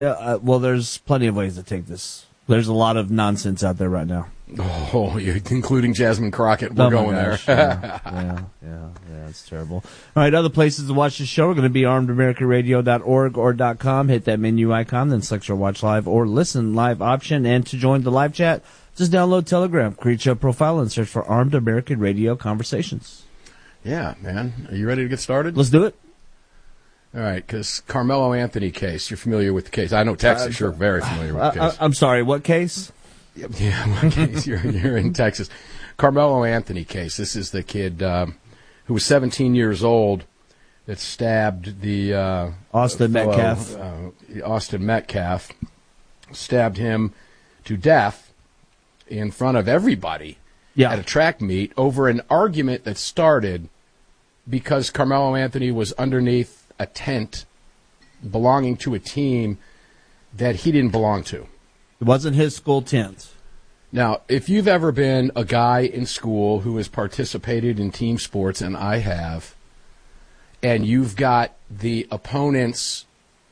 Well, there's plenty of ways to take this. There's a lot of nonsense out there right now. Oh, including Jasmine Crockett. We're going gosh. there. Yeah, it's terrible. All right, other places to watch the show are going to be armedamericanradio.org or .com. Hit that menu icon, then select your watch live or listen live option. And to join the live chat, just download Telegram, create your profile, and search for Armed American Radio Conversations. Yeah, man. Are you ready to get started? Let's do it. All right, because Carmelo Anthony case, you're familiar with the case. I know Texas, you're very familiar with the case. I'm sorry, what case? Yeah, what case? You're in Texas. Carmelo Anthony case. This is the kid who was 17 years old that stabbed the Austin Metcalf. Austin Metcalf stabbed him to death in front of everybody at a track meet over an argument that started because Carmelo Anthony was underneath a tent belonging to a team that he didn't belong to. It wasn't his school tent. Now, if you've ever been a guy in school who has participated in team sports, and I have, and you've got the opponents,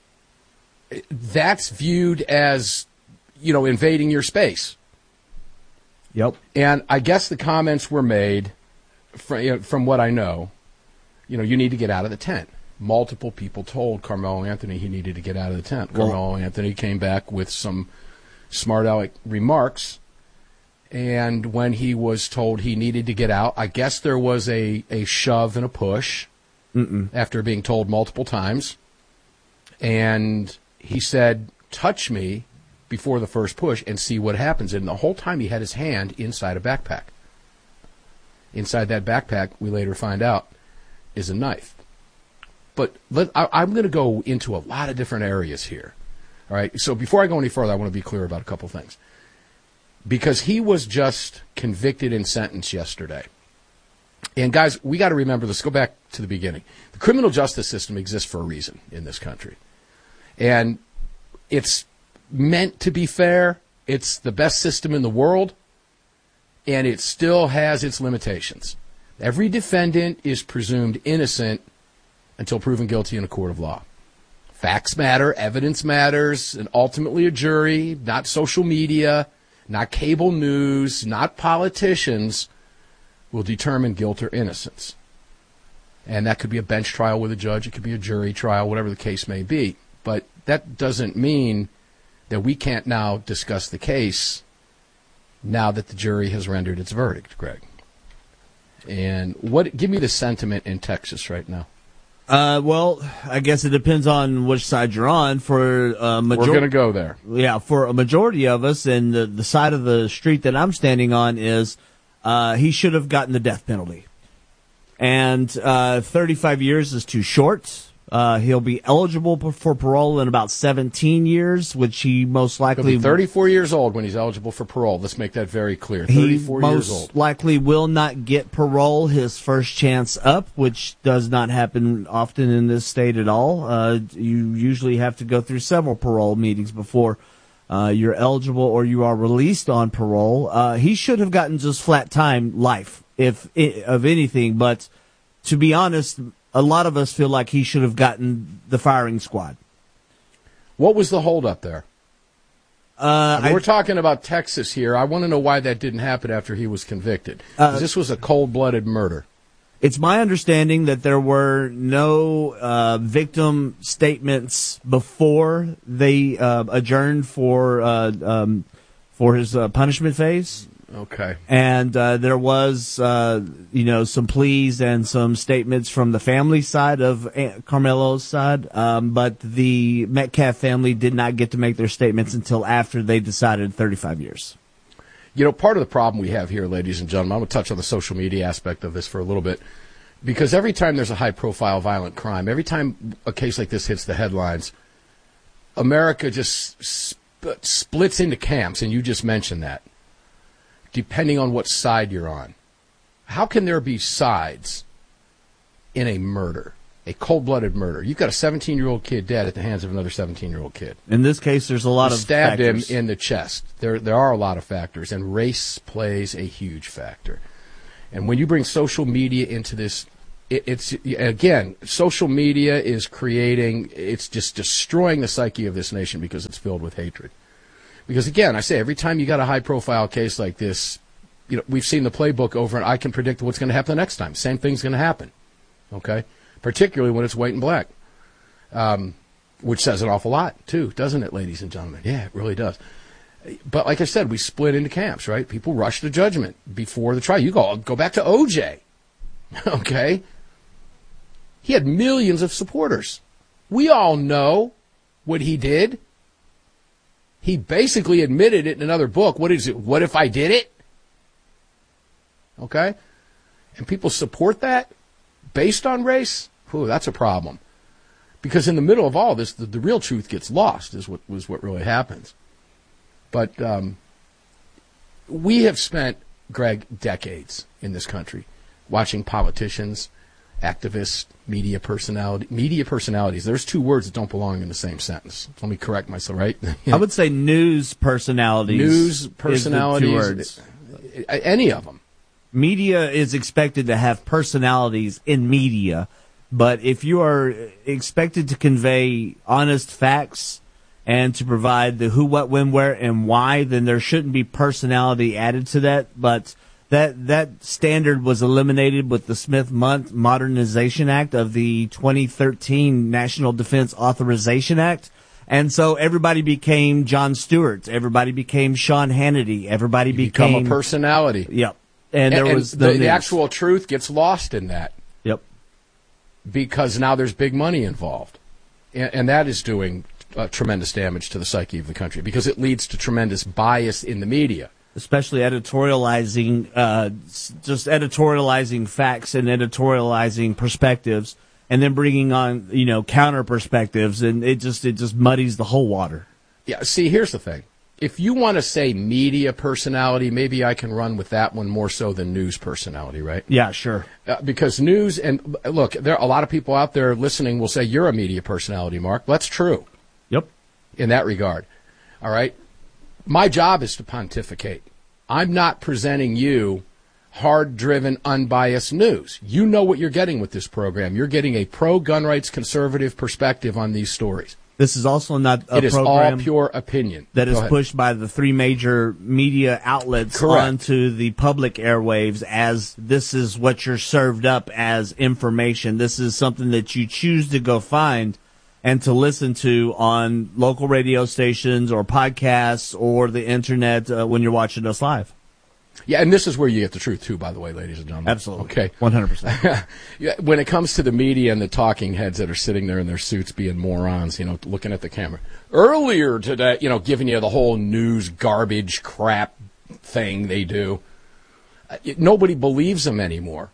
that's viewed as, invading your space. Yep. And I guess the comments were made, from what I know, you need to get out of the tent. Multiple people told Carmelo Anthony he needed to get out of the tent. Carmelo Anthony came back with some smart aleck remarks, and when he was told he needed to get out, I guess there was a shove and a push after being told multiple times, and he said, touch me before the first push and see what happens. And the whole time he had his hand inside a backpack. Inside that backpack, we later find out, is a knife. But I'm going to go into a lot of different areas here. All right. So before I go any further, I want to be clear about a couple things. Because he was just convicted and sentenced yesterday. And guys, we got to remember this. Go back to the beginning. The criminal justice system exists for a reason in this country. And it's meant to be fair. It's the best system in the world. And it still has its limitations. Every defendant is presumed innocent until proven guilty in a court of law. Facts matter, evidence matters, and ultimately a jury, not social media, not cable news, not politicians, will determine guilt or innocence. And that could be a bench trial with a judge, it could be a jury trial, whatever the case may be. But that doesn't mean that we can't now discuss the case now that the jury has rendered its verdict, Greg. And give me the sentiment in Texas right now. Well, I guess it depends on which side you're on. For we're going to go there. Yeah, for a majority of us, and the side of the street that I'm standing on is he should have gotten the death penalty. And 35 years is too short. He'll be eligible for parole in about 17 years, which he most likely... He'll be 34 years old when he's eligible for parole. Let's make that very clear. 34 years old. He most likely will not get parole his first chance up, which does not happen often in this state at all. You usually have to go through several parole meetings before you're eligible or you are released on parole. He should have gotten just flat time life, if of anything, but to be honest... A lot of us feel like he should have gotten the firing squad. What was the holdup there? We're talking about Texas here. I want to know why that didn't happen after he was convicted. This was a cold-blooded murder. It's my understanding that there were no victim statements before they adjourned for his punishment phase. Okay. And there was, some pleas and some statements from the family side of Carmelo's side, but the Metcalf family did not get to make their statements until after they decided 35 years. Part of the problem we have here, ladies and gentlemen, I'm going to touch on the social media aspect of this for a little bit, because every time there's a high-profile violent crime, every time a case like this hits the headlines, America just splits into camps, and you just mentioned that. Depending on what side you're on. How can there be sides in a murder, a cold-blooded murder? You've got a 17-year-old kid dead at the hands of another 17-year-old kid. In this case, there's a lot of stabbed factors. Him in the chest. There are a lot of factors, and race plays a huge factor. And when you bring social media into this it's again, social media is it's just destroying the psyche of this nation because it's filled with hatred. Because again, I say every time you got a high-profile case like this, we've seen the playbook over, and I can predict what's going to happen the next time. Same thing's going to happen, okay? Particularly when it's white and black, which says an awful lot too, doesn't it, ladies and gentlemen? Yeah, it really does. But like I said, we split into camps, right? People rush to judgment before the trial. You go back to O.J., okay? He had millions of supporters. We all know what he did. He basically admitted it in another book. What is it? What if I did it? Okay? And people support that based on race? Ooh, that's a problem. Because in the middle of all this, the real truth gets lost, is what really happens. But we have spent, Greg, decades in this country watching politicians, activists, media personalities. There's two words that don't belong in the same sentence. Let me correct myself, right? I would say news personalities. News personalities. Is the 2 words. Any of them. Media is expected to have personalities in media, but if you are expected to convey honest facts and to provide the who, what, when, where, and why, then there shouldn't be personality added to that. But that standard was eliminated with the Smith-Mundt Modernization Act of the 2013 National Defense Authorization Act. And so everybody became Jon Stewart. Everybody became Sean Hannity. Everybody became a personality. Yep. And there was the actual truth gets lost in that. Yep. Because now there's big money involved. And that is doing tremendous damage to the psyche of the country because it leads to tremendous bias in the media. Especially editorializing, just editorializing facts and editorializing perspectives, and then bringing on, counter perspectives, and it just muddies the whole water. Yeah. See, here's the thing: if you want to say media personality, maybe I can run with that one more so than news personality, right? Yeah, sure. Because news, and look, there are a lot of people out there listening will say you're a media personality, Mark. That's true. Yep. In that regard, all right. My job is to pontificate. I'm not presenting you hard-driven, unbiased news. You know what you're getting with this program. You're getting a pro-gun rights conservative perspective on these stories. This is also not a It is program all pure opinion. that is pushed by the 3 major media outlets onto the public airwaves as this is what you're served up as information. This is something that you choose to go find and to listen to on local radio stations or podcasts or the internet when you're watching us live. Yeah, and this is where you get the truth, too, by the way, ladies and gentlemen. Absolutely. Okay. 100%. When it comes to the media and the talking heads that are sitting there in their suits being morons, looking at the camera. Earlier today, giving you the whole news garbage crap thing they do. Nobody believes them anymore.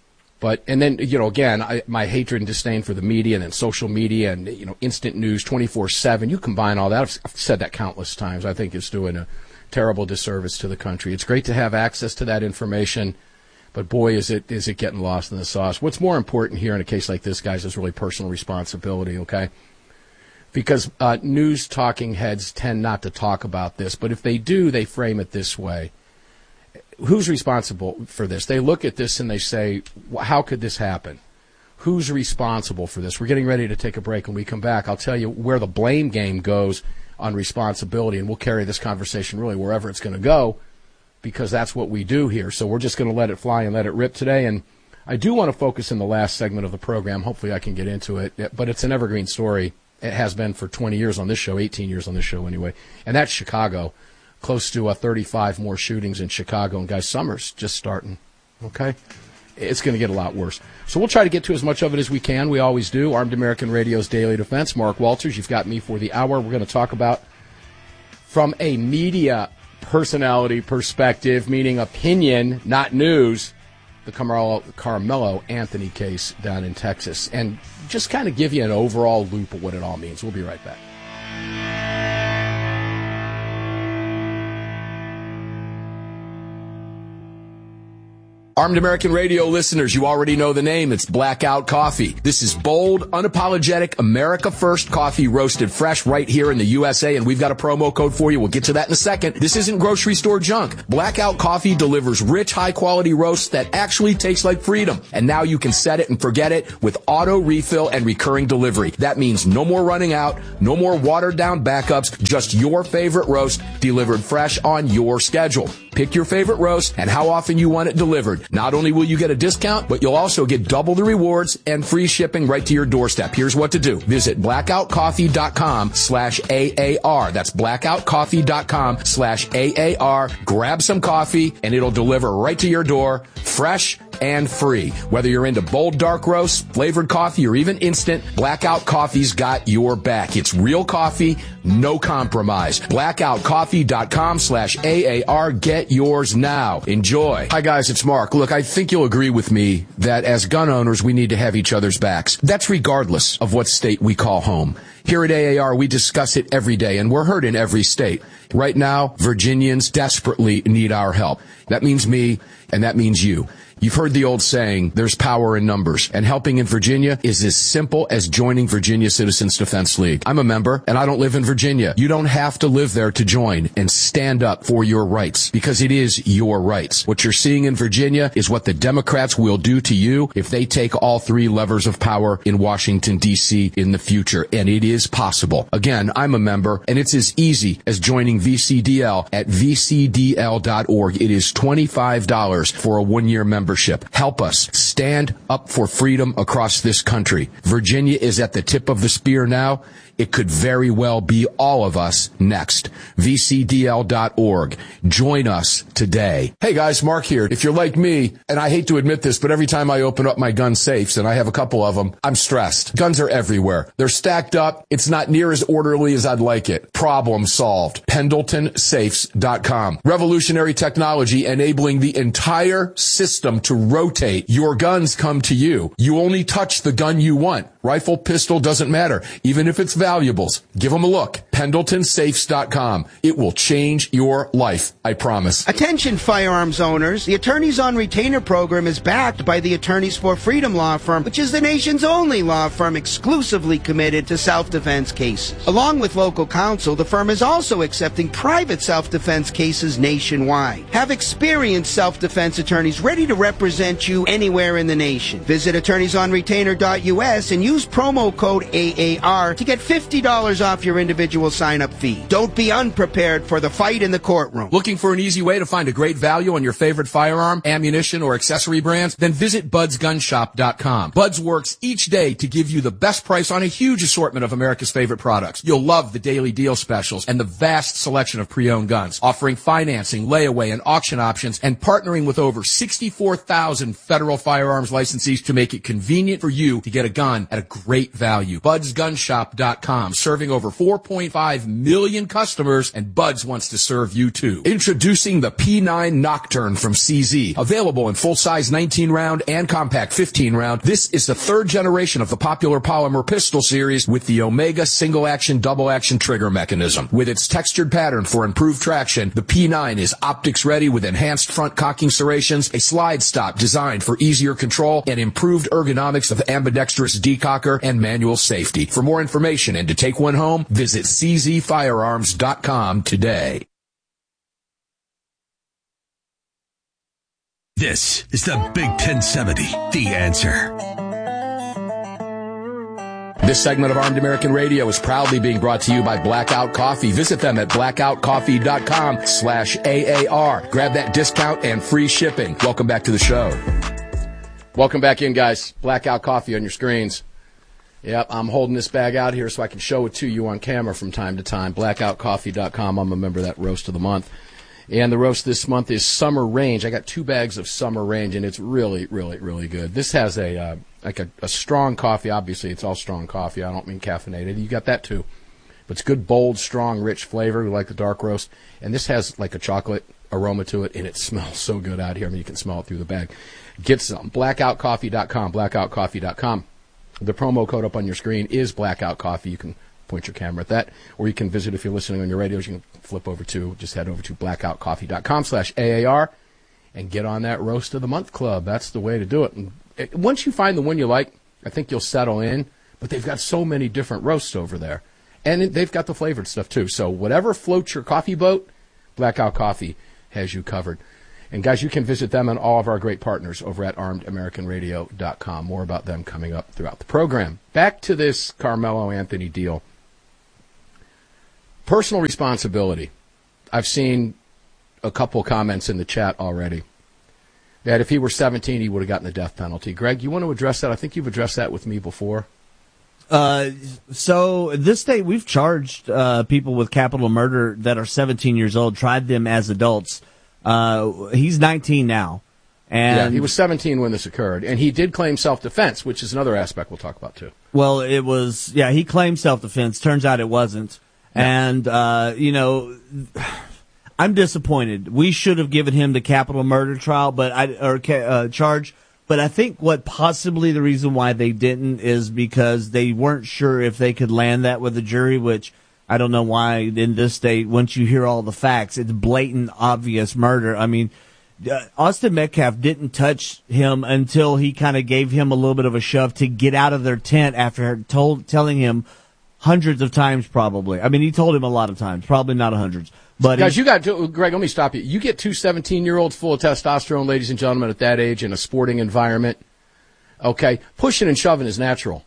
And then, again, my hatred and disdain for the media and then social media and, instant news 24/7, you combine all that. I've said that countless times. I think it's doing a terrible disservice to the country. It's great to have access to that information, but boy, is it getting lost in the sauce. What's more important here in a case like this, guys, is really personal responsibility, okay? Because news talking heads tend not to talk about this, but if they do, they frame it this way. Who's responsible for this? They look at this and they say, how could this happen? Who's responsible for this? We're getting ready to take a break. When we come back, I'll tell you where the blame game goes on responsibility, and we'll carry this conversation really wherever it's going to go because that's what we do here. So we're just going to let it fly and let it rip today. And I do want to focus in the last segment of the program. Hopefully I can get into it, but it's an evergreen story. It has been for 20 years on this show, 18 years on this show anyway, and that's Chicago. Close to 35 more shootings in Chicago. And, guys, summer's just starting, okay? It's going to get a lot worse. So we'll try to get to as much of it as we can. We always do. Armed American Radio's Daily Defense. Mark Walters, you've got me for the hour. We're going to talk about, from a media personality perspective, meaning opinion, not news, the Carmelo Anthony case down in Texas. And just kind of give you an overall loop of what it all means. We'll be right back. Armed American Radio listeners, you already know the name. It's Blackout Coffee. This is bold, unapologetic, America First coffee roasted fresh right here in the USA, and we've got a promo code for you. We'll get to that in a second. This isn't grocery store junk. Blackout Coffee delivers rich, high-quality roasts that actually taste like freedom. And now you can set it and forget it with auto refill and recurring delivery. That means no more running out, no more watered-down backups, just your favorite roast delivered fresh on your schedule. Pick your favorite roast and how often you want it delivered. Not only will you get a discount, but you'll also get double the rewards and free shipping right to your doorstep. Here's what to do. Visit blackoutcoffee.com/AAR. That's blackoutcoffee.com/AAR. Grab some coffee and it'll deliver right to your door, fresh and free. Whether you're into bold dark roasts, flavored coffee, or even instant, Blackout Coffee's got your back. It's real coffee, no compromise. blackoutcoffee.com/AAR. Get yours now. Enjoy. Hi guys, it's Mark. Look, I think you'll agree with me that as gun owners, we need to have each other's backs. That's regardless of what state we call home. Here at AAR, we discuss it every day, and we're heard in every state. Right now, Virginians desperately need our help. That means me, and that means you. You've heard the old saying, there's power in numbers, and helping in Virginia is as simple as joining Virginia Citizens Defense League. I'm a member, and I don't live in Virginia. You don't have to live there to join and stand up for your rights, because it is your rights. What you're seeing in Virginia is what the Democrats will do to you if they take all three levers of power in Washington, D.C. in the future, and it is possible. Again, I'm a member, and it's as easy as joining VCDL at vcdl.org. It is $25 for a one-year membership. Help us stand up for freedom across this country. Virginia is at the tip of the spear now. It could very well be all of us next. VCDL.org. Join us today. Hey guys, Mark here. If you're like me, and I hate to admit this, but every time I open up my gun safes, and I have a couple of them, I'm stressed. Guns are everywhere. They're stacked up. It's not near as orderly as I'd like it. Problem solved. PendletonSafes.com. Revolutionary technology enabling the entire system to rotate. Your guns come to you. You only touch the gun you want. Rifle, pistol, doesn't matter. Even if it's valuables, give them a look. PendletonSafes.com. It will change your life, I promise. Attention firearms owners. The Attorneys on Retainer program is backed by the Attorneys for Freedom law firm, which is the nation's only law firm exclusively committed to self-defense cases. Along with local counsel, the firm is also accepting private self-defense cases nationwide. Have experienced self-defense attorneys ready to represent you anywhere in the nation. Visit attorneysonretainer.us and use promo code AAR to get $50 off your individual sign-up fee. Don't be unprepared for the fight in the courtroom. Looking for an easy way to find a great value on your favorite firearm, ammunition, or accessory brands? Then visit budsgunshop.com. Buds works each day to give you the best price on a huge assortment of America's favorite products. You'll love the daily deal specials and the vast selection of pre-owned guns, offering financing, layaway, and auction options, and partnering with over 64,000 federal firearms licensees to make it convenient for you to get a gun at a great value. budsgunshop.com, serving over 4.5 million customers, and Buds wants to serve you too. Introducing the P9 Nocturne from CZ, available in full-size 19-round and compact 15-round. This is the third generation of the popular polymer pistol series with the Omega single-action, double-action trigger mechanism. With its textured pattern for improved traction, the P9 is optics-ready with enhanced front cocking serrations, a slide stop designed for easier control, and improved ergonomics of ambidextrous decocker and manual safety. For more information and to take one home, visit czfirearms.com today. This is the Big 1070, The Answer. This segment of Armed American Radio is proudly being brought to you by Blackout Coffee. Visit them at blackoutcoffee.com/AAR. Grab that discount and free shipping. Welcome back to the show. Welcome back in, guys. Blackout Coffee on your screens. Yep, I'm holding this bag out here so I can show it to you on camera from time to time. Blackoutcoffee.com. I'm a member of that roast of the month. And the roast this month is Summer Range. I got 2 bags of Summer Range, and it's really, really, really good. This has a strong coffee. Obviously, it's all strong coffee. I don't mean caffeinated. You got that too. But it's good, bold, strong, rich flavor. We like the dark roast. And this has like a chocolate aroma to it, and it smells so good out here. I mean, you can smell it through the bag. Get some. Blackoutcoffee.com. Blackoutcoffee.com. The promo code up on your screen is Blackout Coffee. You can point your camera at that, or you can visit, if you're listening on your radios, you can flip over to, just head over to blackoutcoffee.com/AAR and get on that Roast of the Month Club. That's the way to do it. And once you find the one you like, I think you'll settle in. But they've got so many different roasts over there. And they've got the flavored stuff, too. So whatever floats your coffee boat, Blackout Coffee has you covered. And, guys, you can visit them and all of our great partners over at armedamericanradio.com. More about them coming up throughout the program. Back to this Carmelo Anthony deal. Personal responsibility. I've seen a couple comments in the chat already that if he were 17, he would have gotten the death penalty. Greg, you want to address that? I think you've addressed that with me before. So in this state, we've charged people with capital murder that are 17 years old, tried them as adults. He's 19 now. And he was 17 when this occurred, and he did claim self-defense, which is another aspect we'll talk about, too. Well, he claimed self-defense. Turns out it wasn't. Yeah. And, I'm disappointed. We should have given him the capital murder trial, charge. But I think what possibly the reason why they didn't is because they weren't sure if they could land that with the jury, which I don't know why in this state, once you hear all the facts, it's blatant, obvious murder. I mean, Austin Metcalf didn't touch him until he kind of gave him a little bit of a shove to get out of their tent after telling him hundreds of times probably. I mean, he told him a lot of times, probably not hundreds. But guys, Greg, let me stop you. You get two 17-year-olds full of testosterone, ladies and gentlemen, at that age in a sporting environment. Okay, pushing and shoving is natural.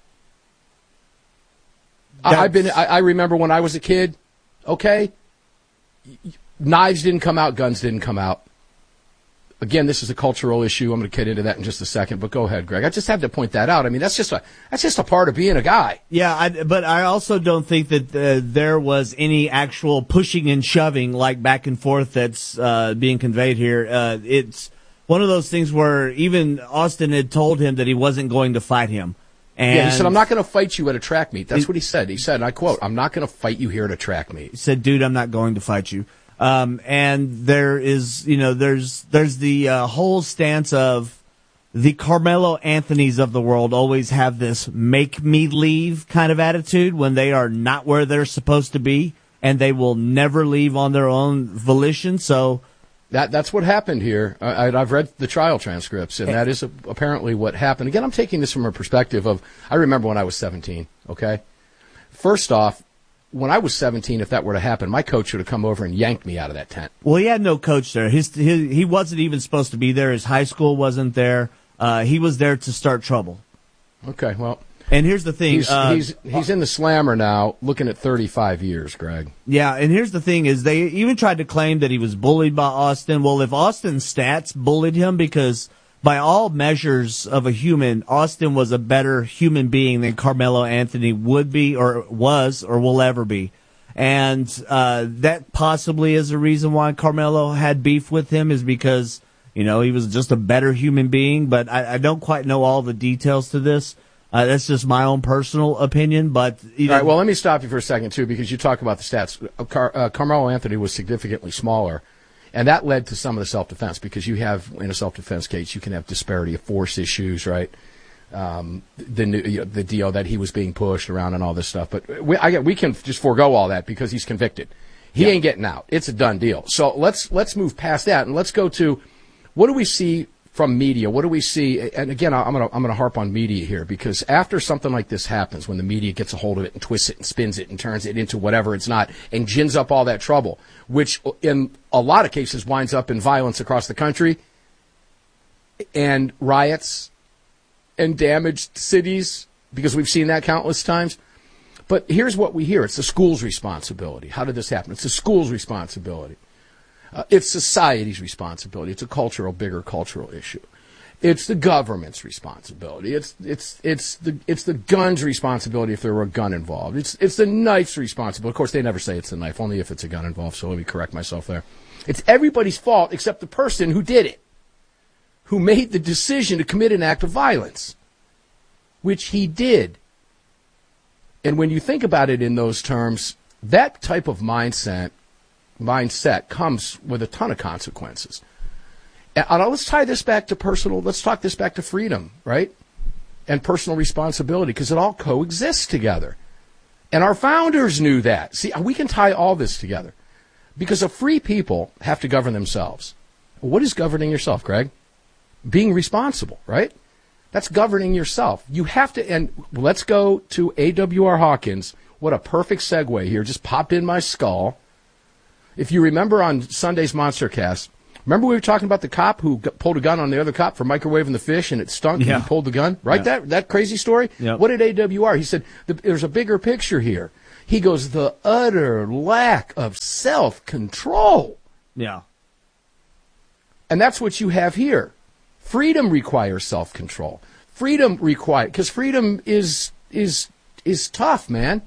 I remember when I was a kid. Okay, knives didn't come out, guns didn't come out. Again, this is a cultural issue. I'm going to get into that in just a second, but go ahead, Greg. I just have to point that out. I mean, that's just a part of being a guy. Yeah, but I also don't think that there was any actual pushing and shoving like back and forth that's being conveyed here. It's one of those things where even Austin had told him that he wasn't going to fight him. And he said, "I'm not going to fight you at a track meet." That's what he said. He said, and I quote, "I'm not going to fight you here at a track meet." He said, "Dude, I'm not going to fight you." And there is, there's the whole stance of the Carmelo Anthonys of the world always have this make me leave kind of attitude when they are not where they're supposed to be, and they will never leave on their own volition. So that's what happened here. I've read the trial transcripts, and that is apparently what happened. Again, I'm taking this from a perspective of, I remember when I was 17, okay? First off, when I was 17, if that were to happen, my coach would have come over and yanked me out of that tent. Well, he had no coach there. He wasn't even supposed to be there. His high school wasn't there. He was there to start trouble. Okay, well. And here's the thing. He's in the slammer now, looking at 35 years, Greg. Yeah, and here's the thing is they even tried to claim that he was bullied by Austin. Well, if Austin's stats bullied him, because by all measures of a human, Austin was a better human being than Carmelo Anthony would be or was or will ever be. And that possibly is the reason why Carmelo had beef with him, is because, he was just a better human being. But I don't quite know all the details to this. That's just my own personal opinion. But all right, well, let me stop you for a second, too, because you talk about the stats. Carmelo Anthony was significantly smaller. And that led to some of the self-defense, because you have, in a self-defense case, you can have disparity of force issues, right? The deal that he was being pushed around and all this stuff. But we can just forego all that because he's convicted. He ain't getting out. It's a done deal. So let's move past that, and let's go to, what do we see from media? What do we see? And again, I'm gonna harp on media here, because after something like this happens, when the media gets a hold of it and twists it and spins it and turns it into whatever it's not and gins up all that trouble, which in a lot of cases winds up in violence across the country and riots and damaged cities, because we've seen that countless times. But here's what we hear. It's the school's responsibility. How did this happen? It's the school's responsibility. It's society's responsibility. It's a bigger cultural issue. It's the government's responsibility. It's the gun's responsibility if there were a gun involved. It's the knife's responsibility. Of course, they never say it's the knife, only if it's a gun involved. So let me correct myself there. It's everybody's fault except the person who did it, who made the decision to commit an act of violence, which he did. And when you think about it in those terms, that type of mindset comes with a ton of consequences. And let's tie this back to let's talk this back to freedom, right? And personal responsibility, because it all coexists together. And our founders knew that. See, we can tie all this together, because a free people have to govern themselves. What is governing yourself, Greg? Being responsible, right? That's governing yourself. You have to, and let's go to A.W.R. Hawkins. What a perfect segue here. Just popped in my skull. If you remember on Sunday's Monstercast, remember we were talking about the cop who pulled a gun on the other cop for microwaving the fish and it stunk and he pulled the gun? Right? Yeah. That crazy story? Yep. What did AWR? He said, there's a bigger picture here. He goes, the utter lack of self-control. Yeah. And that's what you have here. Freedom requires self-control. Freedom because freedom is tough, man.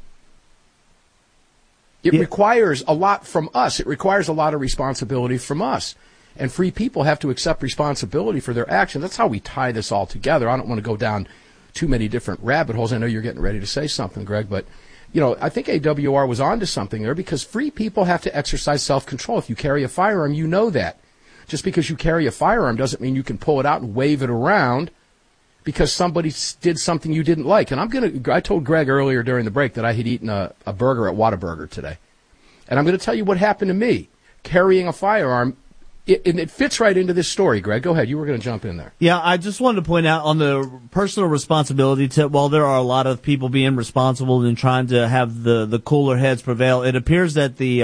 It requires a lot from us. It requires a lot of responsibility from us. And free people have to accept responsibility for their actions. That's how we tie this all together. I don't want to go down too many different rabbit holes. I know you're getting ready to say something, Greg, but I think AWR was onto something there because free people have to exercise self-control. If you carry a firearm, you know that. Just because you carry a firearm doesn't mean you can pull it out and wave it around because somebody did something you didn't like. And I told Greg earlier during the break that I had eaten a burger at Whataburger today. And I'm going to tell you what happened to me. Carrying a firearm, it fits right into this story, Greg. Go ahead. You were going to jump in there. Yeah, I just wanted to point out on the personal responsibility tip, while there are a lot of people being responsible and trying to have the cooler heads prevail, it appears that the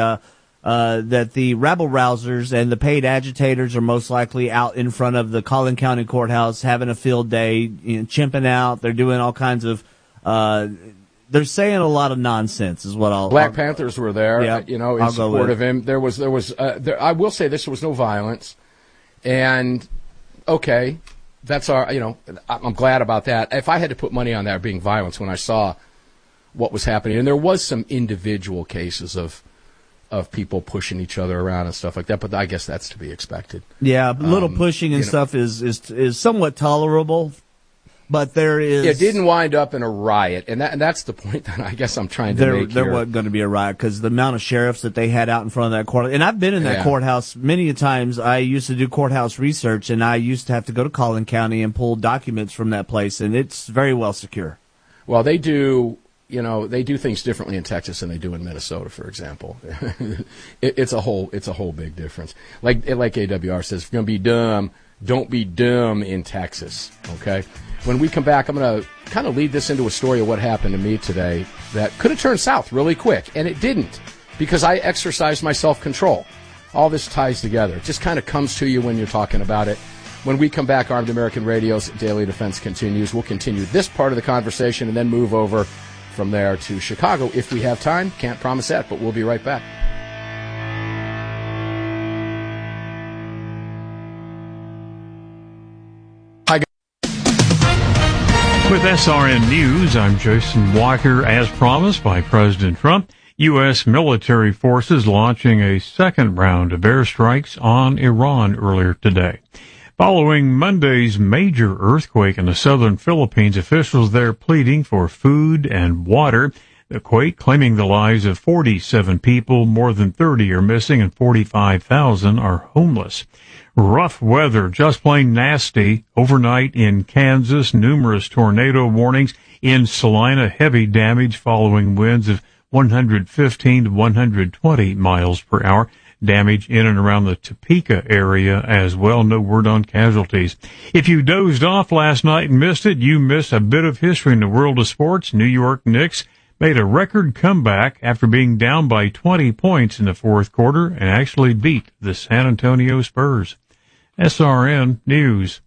rabble-rousers and the paid agitators are most likely out in front of the Collin County Courthouse having a field day, chimping out. They're doing all kinds of they're saying a lot of nonsense is what Black Panthers were there, in support of him. There was I will say this, there was no violence. And, okay, that's I'm glad about that. If I had to put money on that being violence when I saw what was happening, and there was some individual cases of people pushing each other around and stuff like that, but I guess that's to be expected. Yeah, a little pushing and stuff is somewhat tolerable, but there is... It didn't wind up in a riot, and that's the point that I guess I'm trying to make here. There wasn't going to be a riot because the amount of sheriffs that they had out in front of that court, and I've been in that courthouse many times. I used to do courthouse research, and I used to have to go to Collin County and pull documents from that place, and it's very well secure. Well, they do... they do things differently in Texas than they do in Minnesota, for example. It's a whole big difference. Like AWR says, if you're going to be dumb, don't be dumb in Texas, okay? When we come back, I'm going to kind of lead this into a story of what happened to me today that could have turned south really quick, and it didn't because I exercised my self-control. All this ties together. It just kind of comes to you when you're talking about it. When we come back, Armed American Radio's Daily Defense continues. We'll continue this part of the conversation and then move over from there to Chicago if we have time. Can't promise that, but we'll be right back. Hi, guys. With SRN News, I'm Jason Walker. As promised by President Trump, U.S. military forces launching a second round of airstrikes on Iran earlier today. Following Monday's major earthquake in the southern Philippines, officials there pleading for food and water. The quake claiming the lives of 47 people, more than 30 are missing, and 45,000 are homeless. Rough weather, just plain nasty. Overnight in Kansas, numerous tornado warnings. In Salina, heavy damage following winds of 115 to 120 miles per hour. Damage in and around the Topeka area as well. No word on casualties. If you dozed off last night and missed it, you missed a bit of history in the world of sports. New York Knicks made a record comeback after being down by 20 points in the fourth quarter and actually beat the San Antonio Spurs. SRN News.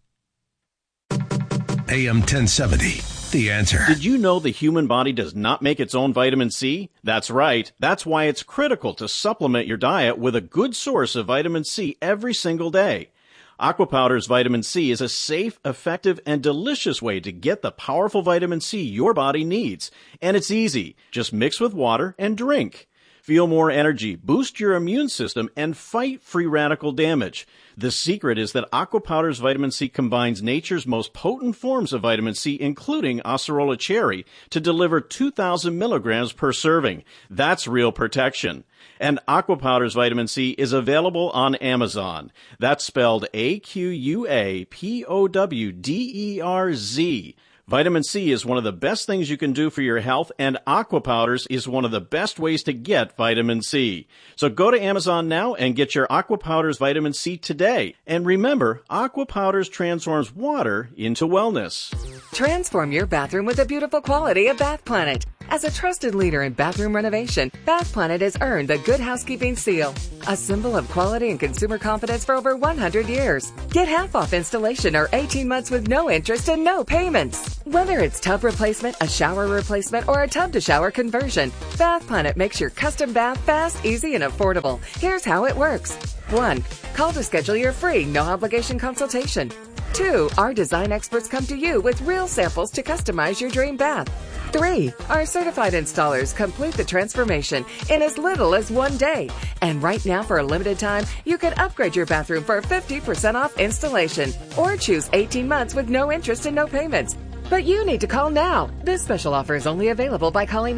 AM 1070. The Answer. Did you know the human body does not make its own vitamin C? That's right. That's why it's critical to supplement your diet with a good source of vitamin C every single day. Aquapowder's vitamin C is a safe, effective, and delicious way to get the powerful vitamin C your body needs. And it's easy. Just mix with water and drink. Feel more energy, boost your immune system, and fight free radical damage. The secret is that Aquapowder's vitamin C combines nature's most potent forms of vitamin C, including Acerola cherry, to deliver 2,000 milligrams per serving. That's real protection. And Aquapowder's vitamin C is available on Amazon. That's spelled AQUAPOWDERZ. Vitamin C is one of the best things you can do for your health, and Aqua Powders is one of the best ways to get vitamin C. So go to Amazon now and get your Aqua Powders Vitamin C today. And remember, Aqua Powders transforms water into wellness. Transform your bathroom with the beautiful quality of Bath Planet. As a trusted leader in bathroom renovation, Bath Planet has earned the Good Housekeeping Seal, a symbol of quality and consumer confidence for over 100 years. Get half off installation or 18 months with no interest and no payments. Whether it's tub replacement, a shower replacement, or a tub-to-shower conversion, Bath Planet makes your custom bath fast, easy, and affordable. Here's how it works. 1. Call to schedule your free, no-obligation consultation. 2. Our design experts come to you with real samples to customize your dream bath. 3. Our certified installers complete the transformation in as little as 1 day. And right now, for a limited time, you can upgrade your bathroom for 50% off installation or choose 18 months with no interest and no payments. But you need to call now. This special offer is only available by calling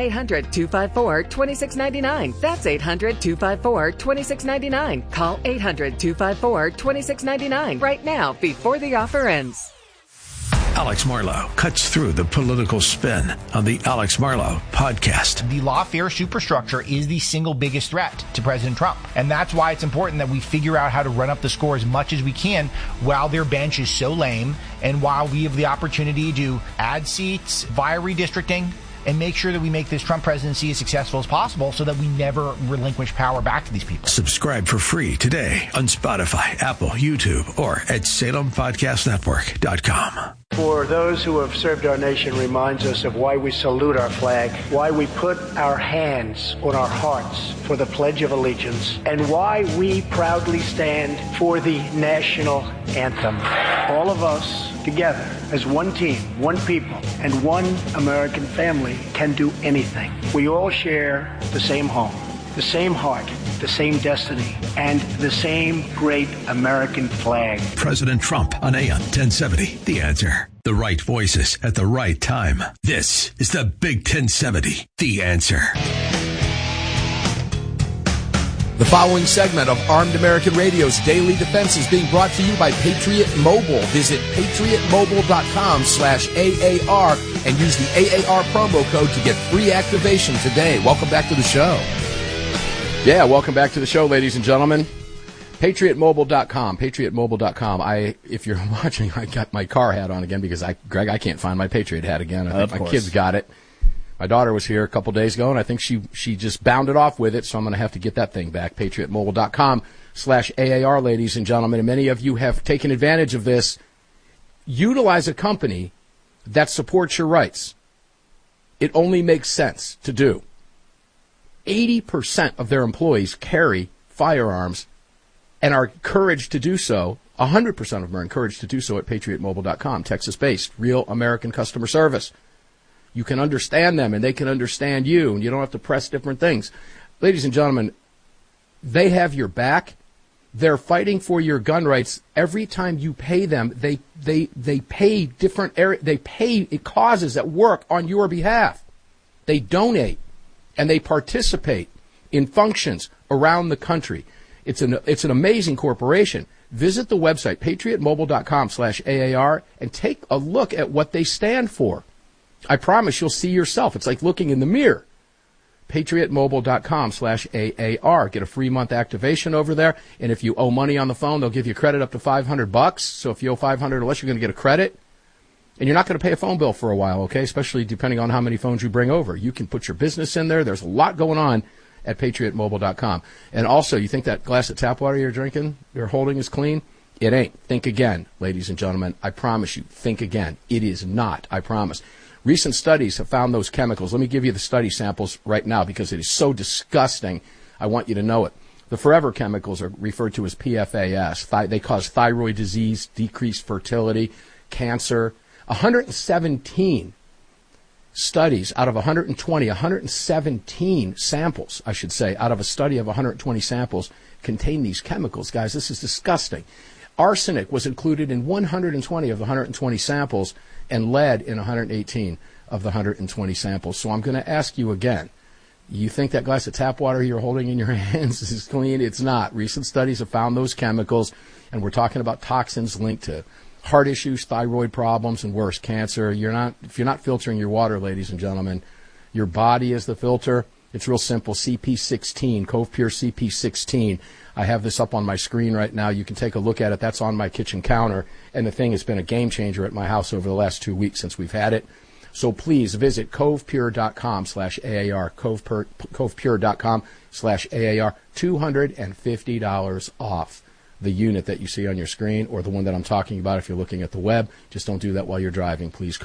800-254-2699. That's 800-254-2699. Call 800-254-2699 right now before the offer ends. Alex Marlow cuts through the political spin on the Alex Marlow podcast. The lawfare superstructure is the single biggest threat to President Trump. And that's why it's important that we figure out how to run up the score as much as we can while their bench is so lame and while we have the opportunity to add seats via redistricting and make sure that we make this Trump presidency as successful as possible so that we never relinquish power back to these people. Subscribe for free today on Spotify, Apple, YouTube, or at SalemPodcastNetwork.com. For those who have served our nation reminds us of why we salute our flag, why we put our hands on our hearts for the Pledge of Allegiance, and why we proudly stand for the national anthem. All of us together as one team, one people, and one American family can do anything. We all share the same home, the same heart, the same destiny, and the same great American flag. President Trump on AM 1070. The Answer. The right voices at the right time. This is the Big 1070. The Answer. The following segment of Armed American Radio's Daily Defense is being brought to you by Patriot Mobile. Visit patriotmobile.com/AAR and use the AAR promo code to get free activation today. Welcome back to the show. Yeah, welcome back to the show, ladies and gentlemen. PatriotMobile.com, PatriotMobile.com. If you're watching, I got my car hat on again because I can't find my Patriot hat again. I think my kids got it. My daughter was here a couple days ago, and I think she just bounded off with it, so I'm going to have to get that thing back. PatriotMobile.com/AAR, ladies and gentlemen. And many of you have taken advantage of this. Utilize a company that supports your rights. It only makes sense to do. 80% of their employees carry firearms and are encouraged to do so. 100% of them are encouraged to do so at PatriotMobile.com, Texas-based, real American customer service. You can understand them, and they can understand you, and you don't have to press different things. Ladies and gentlemen, they have your back. They're fighting for your gun rights. Every time you pay them, they pay different they pay causes that work on your behalf. They donate, and they participate in functions around the country. It's an amazing corporation. Visit the website, patriotmobile.com/AAR, and take a look at what they stand for. I promise you'll see yourself. It's like looking in the mirror. PatriotMobile.com/AAR. Get a free month activation over there. And if you owe money on the phone, they'll give you credit up to $500. So if you owe $500 or less, you're going to get a credit. And you're not going to pay a phone bill for a while, okay? Especially depending on how many phones you bring over. You can put your business in there. There's a lot going on at PatriotMobile.com. And also, you think that glass of tap water you're holding is clean? It ain't. Think again, ladies and gentlemen. I promise you, think again. It is not. I promise. Recent studies have found those chemicals. Let me give you the study samples right now because it is so disgusting. I want you to know it. The forever chemicals are referred to as PFAS. They cause thyroid disease, decreased fertility, cancer. 117 studies out of 117 samples, I should say, out of a study of 120 samples contain these chemicals. Guys, this is disgusting. Arsenic was included in 120 of the 120 samples and lead in 118 of the 120 samples. So I'm going to ask you again. You think that glass of tap water you're holding in your hands is clean? It's not. Recent studies have found those chemicals, and we're talking about toxins linked to heart issues, thyroid problems, and worse, cancer. If you're not filtering your water, ladies and gentlemen, your body is the filter. It's real simple. CP16, Cove Pure CP16. I have this up on my screen right now. You can take a look at it. That's on my kitchen counter. And the thing has been a game changer at my house over the last 2 weeks since we've had it. So please visit covepure.com/AAR, covepure.com/AAR, $250 off the unit that you see on your screen or the one that I'm talking about if you're looking at the web. Just don't do that while you're driving, please.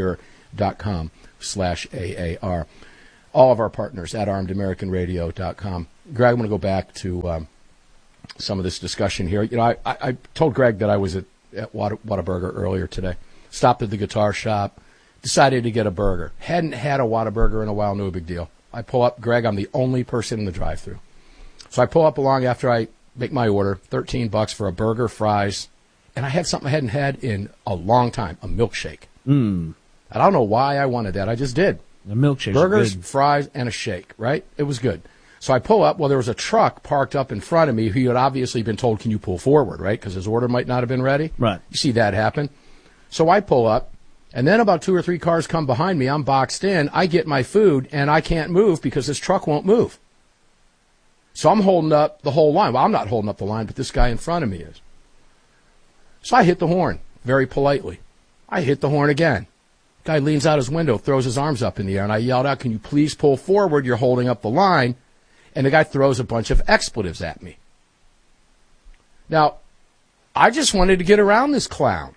covepure.com/AAR. All of our partners at armedamericanradio.com. Greg, I'm going to go back to some of this discussion here. You know, I told Greg that I was at Whataburger earlier today. Stopped at the guitar shop. Decided to get a burger. Hadn't had a Whataburger in a while, no big deal. I pull up, Greg, I'm the only person in the drive-thru. So I pull up along after I make my order, $13 for a burger, fries, and I had something I hadn't had in a long time, a milkshake. I don't know why I wanted that. I just did. The milkshake. Burgers, fries, and a shake, right? It was good. So I pull up. Well, there was a truck parked up in front of me who had obviously been told, can you pull forward, right? Because his order might not have been ready. Right. You see that happen. So I pull up. And then about 2 or 3 cars come behind me. I'm boxed in. I get my food, and I can't move because this truck won't move. So I'm holding up the whole line. Well, I'm not holding up the line, but this guy in front of me is. So I hit the horn very politely. I hit the horn again. Guy leans out his window, throws his arms up in the air, and I yelled out, can you please pull forward? You're holding up the line. And the guy throws a bunch of expletives at me. Now, I just wanted to get around this clown.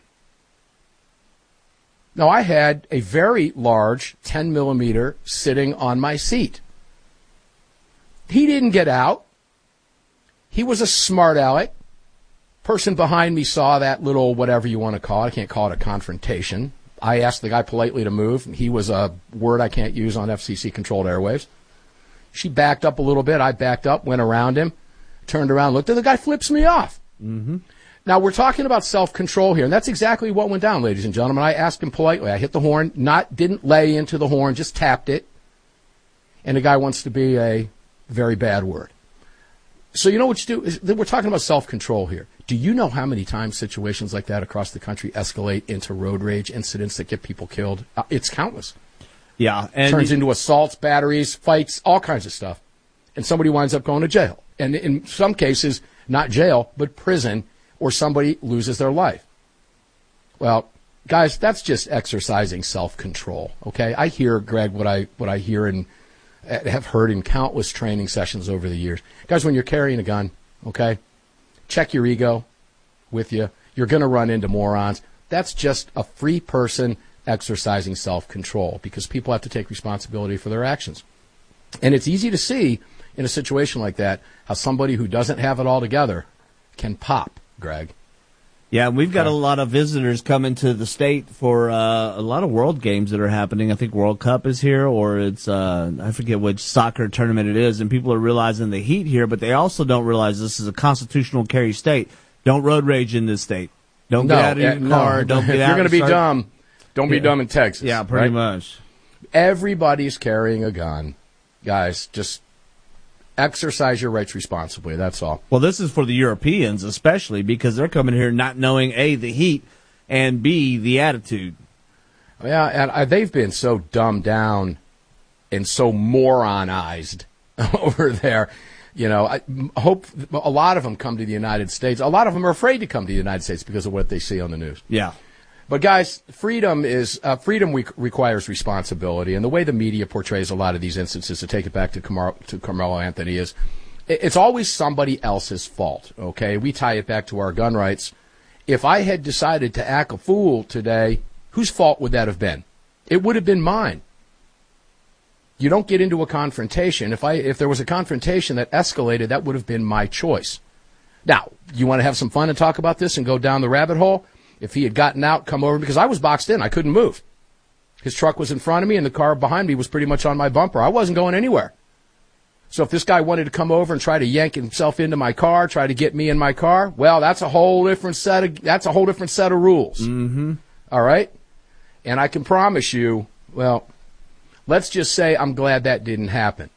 Now, I had a very large 10 millimeter sitting on my seat. He didn't get out. He was a smart aleck. Person behind me saw that little whatever you want to call it. I can't call it a confrontation. I asked the guy politely to move. He was a word I can't use on FCC-controlled airwaves. She backed up a little bit. I backed up, went around him, turned around, looked, and the guy flips me off. Mm-hmm. Now, we're talking about self-control here, and that's exactly what went down, ladies and gentlemen. I asked him politely. I hit the horn, didn't lay into the horn, just tapped it. And the guy wants to be a very bad word. So you know what you do? We're talking about self-control here. Do you know how many times situations like that across the country escalate into road rage incidents that get people killed? It's countless. Yeah. And turns into assaults, batteries, fights, all kinds of stuff. And somebody winds up going to jail. And in some cases, not jail, but prison, or somebody loses their life. Well, guys, that's just exercising self-control, okay? I hear, Greg, what I hear and have heard in countless training sessions over the years. Guys, when you're carrying a gun, okay, check your ego with you. You're going to run into morons. That's just a free person exercising self-control because people have to take responsibility for their actions. And it's easy to see in a situation like that how somebody who doesn't have it all together can pop. Greg. Yeah, we've got a lot of visitors coming to the state for a lot of world games that are happening. I think World Cup is here, or it's, I forget which soccer tournament it is, and people are realizing the heat here, but they also don't realize this is a constitutional carry state. Don't road rage in this state. Don't get out of your car. Don't get out. If you're going to be dumb, don't be dumb in Texas. Yeah, pretty much. Everybody's carrying a gun. Guys, just exercise your rights responsibly. That's all. Well, this is for the Europeans especially because they're coming here not knowing, A, the heat, and B, the attitude. Yeah, and they've been so dumbed down and so moronized over there. You know, I hope a lot of them come to the United States. A lot of them are afraid to come to the United States because of what they see on the news. Yeah. But guys, freedom requires responsibility, and the way the media portrays a lot of these instances, to take it back to Carmelo Anthony, is it's always somebody else's fault. Okay, we tie it back to our gun rights. If I had decided to act a fool today, whose fault would that have been? It would have been mine. You don't get into a confrontation. If there was a confrontation that escalated, that would have been my choice. Now, you want to have some fun and talk about this and go down the rabbit hole? If he had gotten out, come over, because I was boxed in. I couldn't move. His truck was in front of me, and the car behind me was pretty much on my bumper. I wasn't going anywhere. So if this guy wanted to come over and try to yank himself into my car, try to get me in my car, well, that's a whole different set of rules. Mm-hmm. All right? And I can promise you, well, let's just say I'm glad that didn't happen.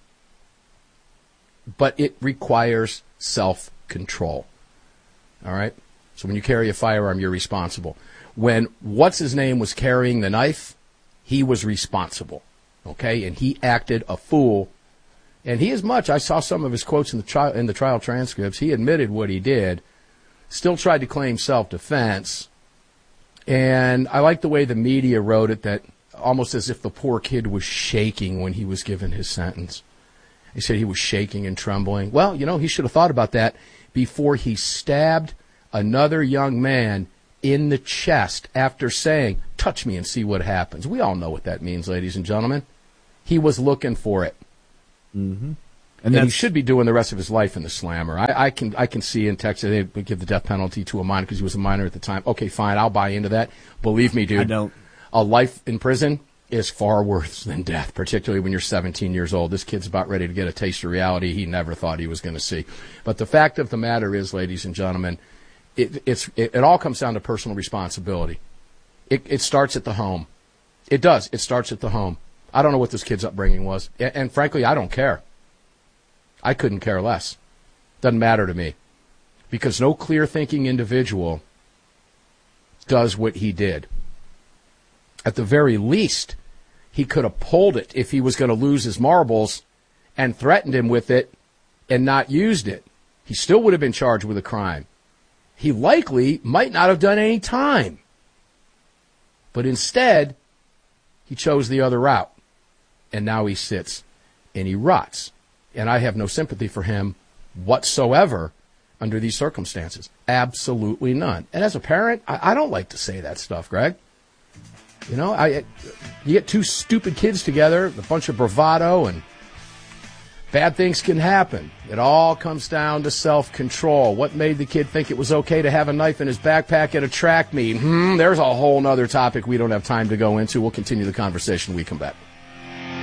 But it requires self-control. All right? So when you carry a firearm, you're responsible. When what's-his-name was carrying the knife, he was responsible, okay? And he acted a fool. And he I saw some of his quotes in the trial transcripts. He admitted what he did, still tried to claim self-defense. And I like the way the media wrote it, that almost as if the poor kid was shaking when he was given his sentence. He said he was shaking and trembling. Well, he should have thought about that before he stabbed another young man in the chest after saying, touch me and see what happens. We all know what that means, ladies and gentlemen. He was looking for it. Mm-hmm. And he should be doing the rest of his life in the slammer. I can see in Texas they would give the death penalty to a minor because he was a minor at the time. Okay, fine, I'll buy into that. Believe me, dude. I don't. A life in prison is far worse than death, particularly when you're 17 years old. This kid's about ready to get a taste of reality he never thought he was going to see. But the fact of the matter is, ladies and gentlemen, it all comes down to personal responsibility. It starts at the home. It does. It starts at the home. I don't know what this kid's upbringing was. And frankly, I don't care. I couldn't care less. Doesn't matter to me. Because no clear-thinking individual does what he did. At the very least, he could have pulled it if he was going to lose his marbles and threatened him with it and not used it. He still would have been charged with a crime. He likely might not have done any time. But instead, he chose the other route. And now he sits and he rots. And I have no sympathy for him whatsoever under these circumstances. Absolutely none. And as a parent, I don't like to say that stuff, Greg. You get two stupid kids together, a bunch of bravado, and bad things can happen. It all comes down to self-control. What made the kid think it was okay to have a knife in his backpack at a track meet? There's a whole other topic we don't have time to go into. We'll continue the conversation when we come back.